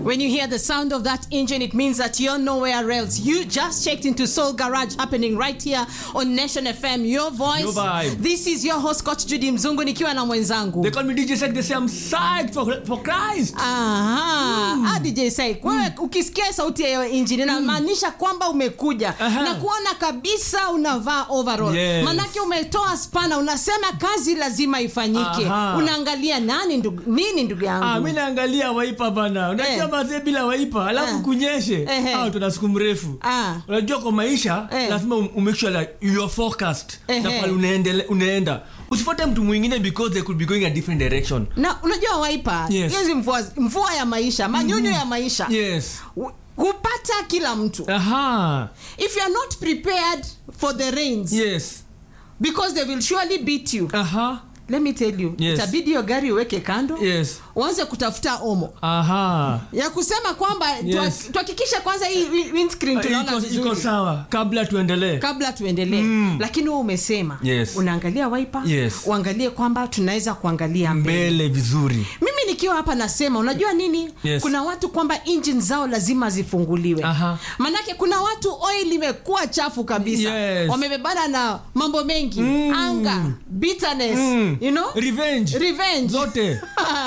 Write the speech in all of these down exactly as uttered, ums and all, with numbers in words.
When you hear the sound of that engine, it means that you're nowhere else. You just checked into Soul Garage, happening right here on Nation F M. Your voice. Your vibe. This is your host Coach Judy Mzungu nikiwa na mwenzangu. They call me D J Sek. They say I'm psyched for for Christ. Aha. Mm. Ah, D J Sek. Wewe mm. ukisikia sauti ya engine inamaanisha mm. kwamba umekuja uh-huh. na kuona kabisa unavaa overall. Yes. Manake umetoa spana, unasema kazi lazima ifanyike. Uh-huh. Unaangalia nani ndugu nini ndugu yangu? Ah, mimi naangalia waipa bana. Unajua eh. mazee bila waipa alafu eh. kunyeshe. Eh. Ah, tuna siku mrefu. Ah. Unajua kwa maisha eh. lazima umake sure that you are focused. Eh. Na pale unaenda unaenda. Usifuate mtu mwingine because they could be going a different direction. Na unajua waipa, yes. hizi mvua mvua ya maisha, manyunyu mm. ya maisha. Yes. Hupata kila mtu. Aha. If you are not prepared for the rains. Yes. Because they will surely beat you. Aha. Let me tell you, yes. itabidi hiyo gari uweke kando. Yes. Uanze kutafuta omo. Aha. Ya kusema kwamba yes. tuhakikisha kwanza hii windscreen tunaona vizuri. Iko sawa kabla tuendelee. Kabla tuendelee. Mm. Lakini wewe umesema yes. unaangalia wiper, yes. uangalie kwamba tunaweza kuangalia mbele. Mbele vizuri. Mimi nikiwa hapa nasema unajua nini? Yes. Kuna watu kwamba engine zao lazima zifunguliwe. Aha. Manake kuna watu oil imekuwa chafu kabisa. Yes. Wamebebana na mambo mengi. Mm. Anger, bitterness, mm. you know? Revenge. Revenge. Zote.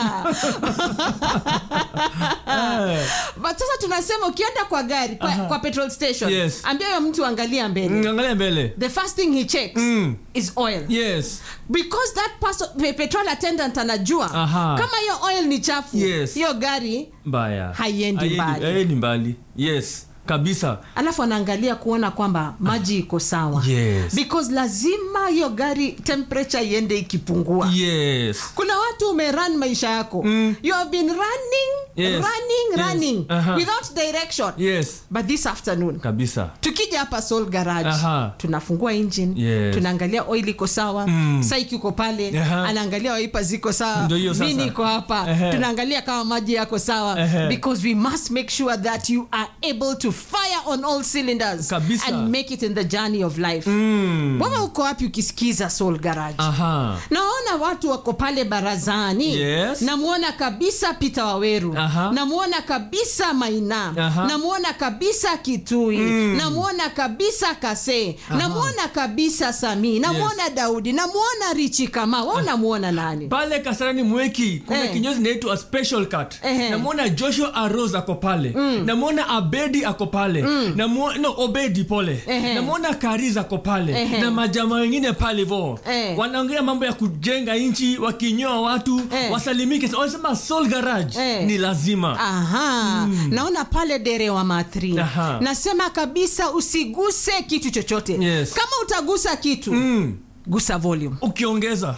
But sasa tunasema ukienda kwa gari kwa, kwa petrol station, yes. ambia yo mtu angalia mbele. Mm, angalia mbele. The first thing he checks mm. is oil. Yes. Because that person, petrol attendant anajua Aha. kama hiyo oil ni chafu, yes. hiyo gari mbaya. Haiendi mbali. Haiendi mbali. Yes. Kabisa. Alafu anaangalia kuona kwamba maji iko sawa. Yes. Because lazima hiyo gari temperature iende ikipungua. Yes. Kuna watu umerun maisha yako. Mm. You have been running, yes. running, yes. running uh-huh. without direction. Yes. But this afternoon. Kabisa. Tukija hapa Soul Garage. Uh-huh. Tunafungua engine. Yes. Tunaangalia oil iko sawa. Mm. Saiki uko pale. Uh-huh. Anaangalia wiper ziko sawa. Mimi niko hapa. Uh-huh. Tunaangalia kama maji yako sawa. Uh-huh. Because we must make sure that you are able to fire on all cylinders. Kabisa. And make it in the journey of life. Mm. Wewe uko wapi ukisikiza Soul Garage? Aha. Naona watu wako pale barazani. Yes. Namuona kabisa Peter Waweru. Aha. Namuona kabisa Maina. Aha. Namuona kabisa Kitui. Mm. Namuona kabisa Kase. Aha. Namuona kabisa Sami. Namuona yes. Daudi. Namuona Richi Kama. Wewe unamuona nani? Pale Kasarani Mweki kuna eh. kinyozi inaitwa special cut. Eh. Namuona Joshua Arroz ako pale. Mm. Namuona Abedi ako pale. Mm. Namuona no Obedi pole. Eh. Namuona Kariza ako pale. Eh. Na majamaa wengine pale hivyo. Eh. Wanaongea mambo ya kujenga inchi, wakinyoa watu, eh. wasalimike. Wanasema Soul Garage eh. ni lazima. Aha. Mm. Naona pale Dere wa Matri. Aha. Nasema kabisa usiguse kitu chochote. Yes. Kama utagusa kitu, mm. gusa volume. Ukiongeza.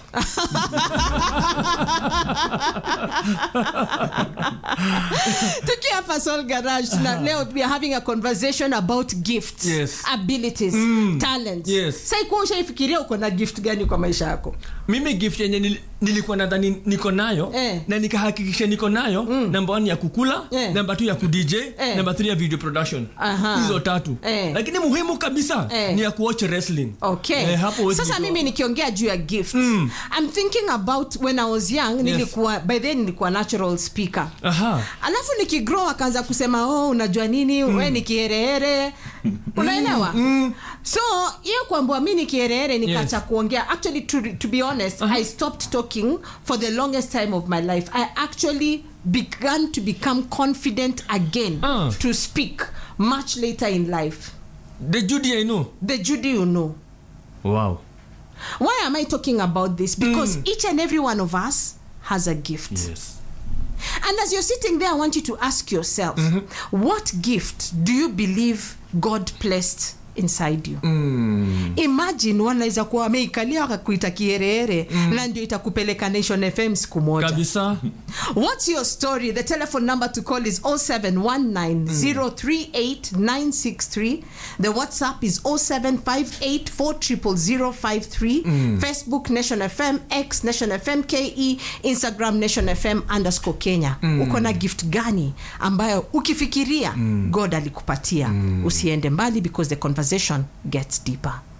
Tukia hapa Soul Garage na leo we are having a conversation about gifts, yes. abilities, mm. talents. Yes. Sasa kwa ushaifikiria uko na gift gani kwa maisha yako? Mimi gift yenye nilikuwa nadhani niko nayo eh. na nikahakikisha niko nayo, mm. number one ya kukula, eh. number two ya ku D J, eh. number three ya video production. Aha. Hizo tatu. Eh. Lakini muhimu kabisa eh. ni ya ku watch wrestling. Okay. Eh, hapo sasa mimi nikiongea juu ya gift, mm. I'm thinking about when I was young, yes. nilikuwa by then nilikuwa natural speaker. Aha. Alafu nikigrow akaanza kusema oh unajua nini, mm. wewe ni kiherehere. Unaelewa? Mm. So, hiyo kwamba mimi ni kiherehere nikaacha yes. kuongea. Actually to, to be honest, uh-huh. I stopped talking for the longest time of my life. I actually began to become confident again uh. to speak much later in life. The Judy I know. The Judy you know. Wow. Why am I talking about this? Because mm. each and every one of us has a gift. Yes. And as you're sitting there, I want you to ask yourself, mm-hmm. what gift do you believe God placed inside you? Mm. Imagine wanaweza kuwa ameikalia akakuita kiherehere mm. na ndio itakupeleka Nation F M siku moja. Kabisa. What's your story? The telephone number to call is zero seven one nine zero three eight nine six three. The WhatsApp is zero seven five eight four zero zero zero five three. Mm. Facebook Nation F M, X Nation F M K E, Instagram Nation F M underscore Kenya. Mm. Uko na gift gani ambayo ukifikiria mm. God alikupatia? Mm. Usiende mbali because the conversation gets deeper.